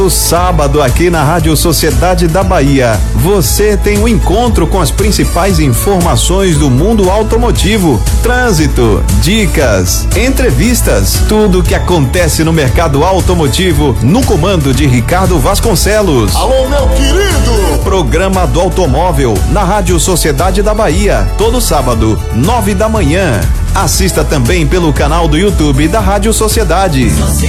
No sábado, aqui na Rádio Sociedade da Bahia, você tem um encontro com as principais informações do mundo automotivo, trânsito, dicas, entrevistas, tudo o que acontece no mercado automotivo, no comando de Ricardo Vasconcelos. Alô, meu querido! Programa do Automóvel, na Rádio Sociedade da Bahia, todo sábado, 9 da manhã. Assista também pelo canal do YouTube da Rádio Sociedade.